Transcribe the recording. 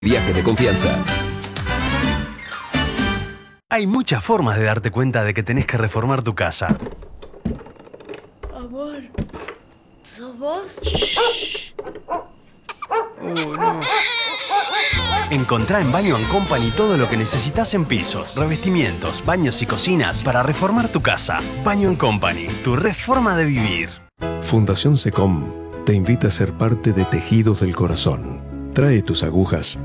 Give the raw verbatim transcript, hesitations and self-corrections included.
Viaje de confianza. Hay muchas formas de darte cuenta de que tenés que reformar tu casa. Amor, ¿sos vos? Shh. Oh, no. Encontrá en Baño and Company todo lo que necesitas en pisos, revestimientos, baños y cocinas para reformar tu casa. Baño and Company, tu reforma de vivir. Fundación SECOM te invita a ser parte de Tejidos del Corazón. Trae tus agujas